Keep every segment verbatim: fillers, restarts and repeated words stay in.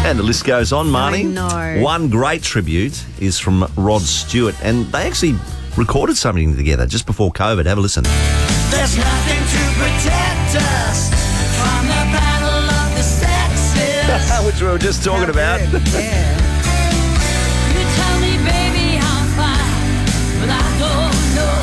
And the list goes on, Marnie. I know. One great tribute is from Rod Stewart, and they actually recorded something together just before COVID. Have a listen. There's nothing to protect us from the battle of the sexes. Which we were just talking about. Yeah. You tell me, baby, I'm fine, but I don't know.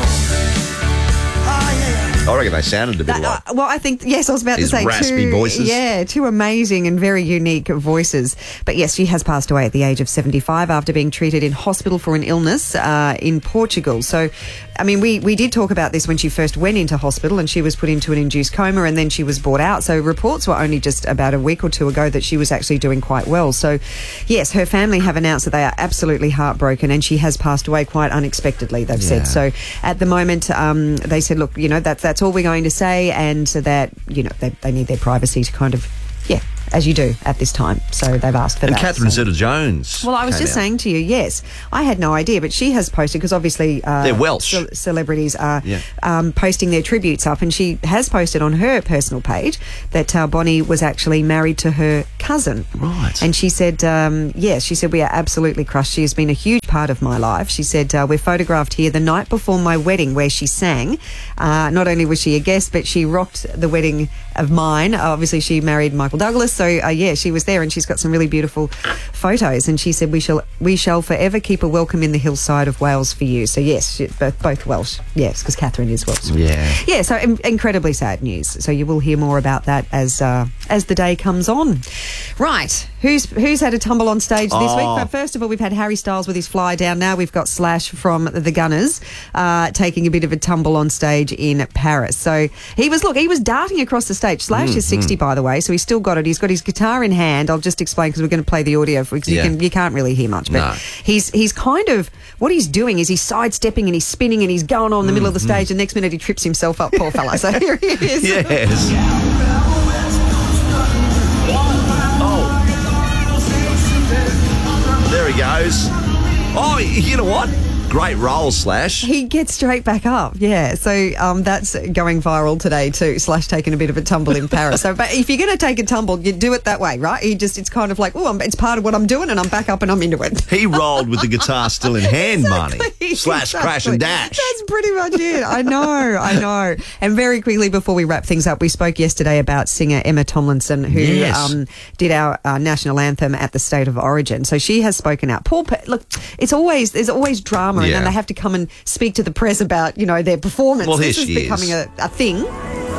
Oh, yeah. I reckon they sounded a bit That, like... uh, well, I think, yes, I was about These to say raspy two, voices. Yeah, two amazing and very unique voices. But yes, she has passed away at the age of seventy-five after being treated in hospital for an illness uh, in Portugal. So, I mean, we, we did talk about this when she first went into hospital, and she was put into an induced coma, and then she was brought out. So reports were only just about a week or two ago that she was actually doing quite well. So, yes, her family have announced that they are absolutely heartbroken, and she has passed away quite unexpectedly, they've Yeah. said. So at the moment, um, they said, look, you know, that's, that's all we're going to say, and so that, you know, they, they need their privacy to kind of, yeah, as you do at this time. So they've asked for And that. Catherine so. Zeta-Jones. Well, I was came just out. saying to you, yes, I had no idea, but she has posted, because obviously uh, They're Welsh. ce- celebrities are Yeah. um, posting their tributes up, and she has posted on her personal page that uh, Bonnie was actually married to her cousin. Right. And she said, um, yes, she said, we are absolutely crushed. She has been a huge part of my life. She said, uh, we're photographed here the night before my wedding where she sang. Uh, not only was she a guest, but she rocked the wedding of mine. Obviously, she married Michael Douglas. So, uh, yeah, she was there, and she's got some really beautiful photos. And she said, we shall we shall forever keep a welcome in the hillside of Wales for you. So, yes, she, both, both Welsh. Yes, because Catherine is Welsh. Yeah. Yeah, so in- incredibly sad news. So you will hear more about that as uh, as the day comes on. Right, who's who's had a tumble on stage this Oh. week? But first of all, we've had Harry Styles with his fly down. Now we've got Slash from the Gunners uh, taking a bit of a tumble on stage in Paris. So he was, look, he was darting across the stage. Slash Mm, is sixty, by the way, so he's still got it. He's got his guitar in hand. I'll just explain because we're going to play the audio because Yeah. you can you can't really hear much. But No. he's he's kind of what he's doing is he's sidestepping and he's spinning and he's going on in the middle of the stage. And next minute he trips himself up, poor fella. So here he is. Yes. Oh. There he goes. Oh, you know what? Great roll, Slash. He gets straight back up, yeah. So um, that's going viral today too. Slash taking a bit of a tumble in Paris. So, but if you're going to take a tumble, you do it that way, right? He just, it's kind of like, oh, it's part of what I'm doing, and I'm back up and I'm into it. He rolled with the guitar still in hand, Exactly, Marnie. Slash, crash and dash. That's pretty much it. I know, I know. And very quickly before we wrap things up, we spoke yesterday about singer Emma Tomlinson, who Yes. um, did our uh, national anthem at the State of Origin. So she has spoken out. Paul, Pe- look, it's always there's always drama, and Yeah. then they have to come and speak to the press about, you know, their performance. Well, here this is she becoming is. a, a thing.